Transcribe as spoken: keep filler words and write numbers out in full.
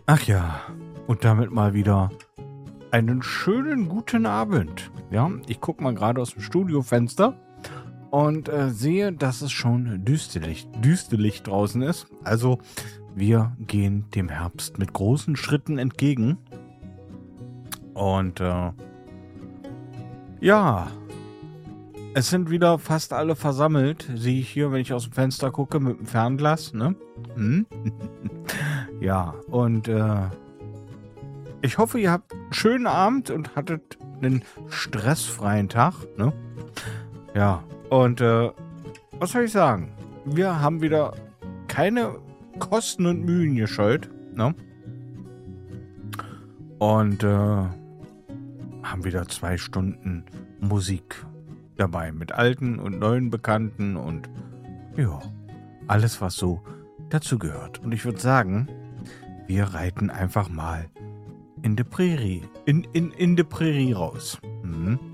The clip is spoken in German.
Ach ja, und damit mal wieder einen schönen guten Abend. Ja, ich gucke mal gerade aus dem Studiofenster und äh, sehe, dass es schon düsterlich, düsterlich draußen ist. Also wir gehen dem Herbst mit großen Schritten entgegen. Und äh, ja, es sind wieder fast alle versammelt, sehe ich hier, wenn ich aus dem Fenster gucke mit dem Fernglas. Ne? Hm? Ja, und äh, ich hoffe, ihr habt einen schönen Abend und hattet einen stressfreien Tag. Ne? Ja, und äh, was soll ich sagen? Wir haben wieder keine Kosten und Mühen gescheut. Ne? Und äh, haben wieder zwei Stunden Musik dabei mit alten und neuen Bekannten und ja, alles, was so dazu gehört. Und ich würde sagen, wir reiten einfach mal in die Prärie, in, in, in die Prärie raus. Hm?